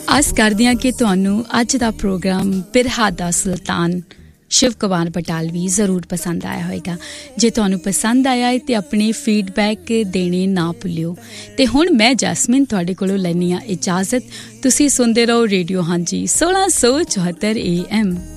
ਆਸ ਕਰਦੀ ਹਾਂ ਕਿ ਤੁਹਾਨੂੰ ਅੱਜ ਦਾ ਪ੍ਰੋਗਰਾਮ ਬਿਰਹਾ ਦਾ ਸੁਲਤਾਨ ਸ਼ਿਵ ਕੁਮਾਰ ਬਟਾਲਵੀ ਜ਼ਰੂਰ ਪਸੰਦ ਆਇਆ ਹੋਵੇਗਾ। ਜੇ ਤੁਹਾਨੂੰ ਪਸੰਦ ਆਇਆ ਹੈ ਤਾਂ ਆਪਣੇ ਫੀਡਬੈਕ ਦੇਣੇ ਨਾ ਭੁੱਲਿਓ। ਅਤੇ ਹੁਣ ਮੈਂ ਜੈਸਮੀਨ ਤੁਹਾਡੇ ਕੋਲੋਂ ਲੈਂਦੀ ਹਾਂ ਇਜਾਜ਼ਤ। ਤੁਸੀਂ ਸੁਣਦੇ ਰਹੋ ਰੇਡੀਓ ਹਾਂਜੀ 1674 AM।